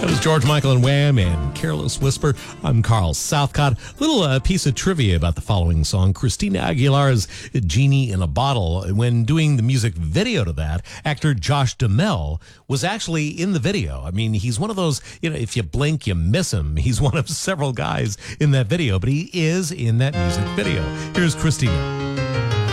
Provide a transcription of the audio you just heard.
That was George Michael and Wham and Careless Whisper. I'm Carl Southcott. Little piece of trivia about the following song. Christina Aguilera's Genie in a Bottle. When doing the music video to that, actor Josh Duhamel was actually in the video. I mean, he's one of those, if you blink, you miss him. He's one of several guys in that video, but he is in that music video. Here's Christina.